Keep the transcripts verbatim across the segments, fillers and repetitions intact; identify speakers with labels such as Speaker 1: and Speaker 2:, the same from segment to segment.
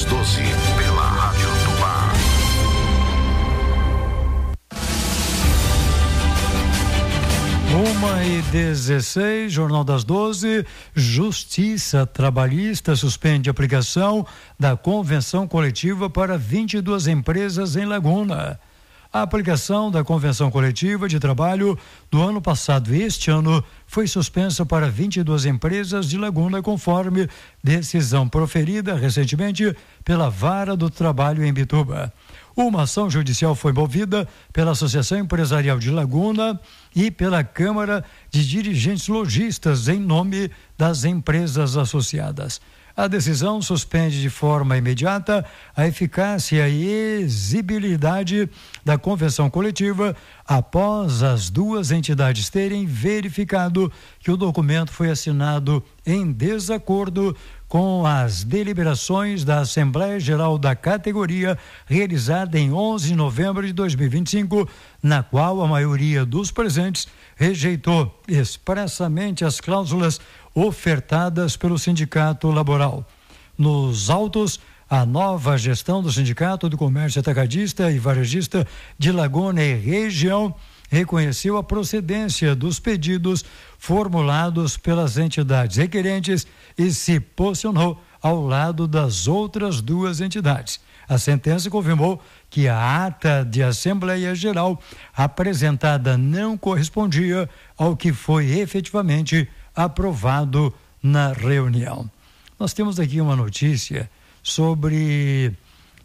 Speaker 1: das doze, pela Rádio Tupá.
Speaker 2: Uma e dezesseis, Jornal das doze. Justiça Trabalhista suspende a aplicação da convenção coletiva para vinte e duas empresas em Laguna. A aplicação da convenção coletiva de trabalho do ano passado e este ano foi suspensa para vinte e duas empresas de Laguna, conforme decisão proferida recentemente pela Vara do Trabalho em Bituba. Uma ação judicial foi movida pela Associação Empresarial de Laguna e pela Câmara de Dirigentes Lojistas em nome das empresas associadas. A decisão suspende de forma imediata a eficácia e exigibilidade da convenção coletiva após as duas entidades terem verificado que o documento foi assinado em desacordo com as deliberações da Assembleia Geral da categoria realizada em onze de novembro de dois mil e vinte e cinco, na qual a maioria dos presentes rejeitou expressamente as cláusulas ofertadas pelo Sindicato Laboral. Nos autos, a nova gestão do Sindicato do Comércio Atacadista e Varejista de Laguna e região reconheceu a procedência dos pedidos formulados pelas entidades requerentes e se posicionou ao lado das outras duas entidades. A sentença confirmou que a ata de Assembleia Geral apresentada não correspondia ao que foi efetivamente aprovado na reunião. Nós temos aqui uma notícia sobre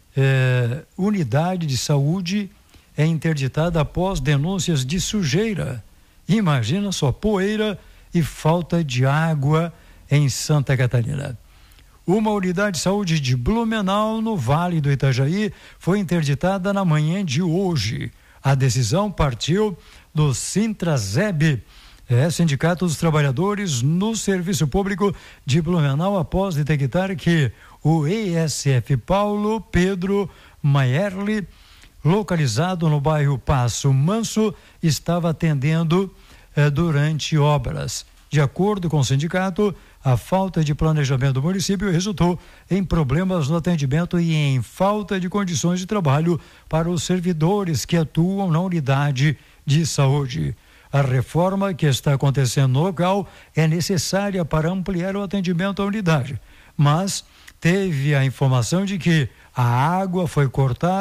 Speaker 2: eh, unidade de saúde é interditada após denúncias de sujeira. Imagina só, poeira e falta de água em Santa Catarina. Uma unidade de saúde de Blumenau, no Vale do Itajaí, foi interditada na manhã de hoje. A decisão partiu do Sintrazeb, é, Sindicato dos Trabalhadores no Serviço Público de Blumenau, após detectar que o E S F Paulo Pedro Maierli, localizado no bairro Passo Manso, estava atendendo eh, durante obras. De acordo com o sindicato, a falta de planejamento do município resultou em problemas no atendimento e em falta de condições de trabalho para os servidores que atuam na unidade de saúde. A reforma que está acontecendo no local é necessária para ampliar o atendimento à unidade, mas teve a informação de que a água foi cortada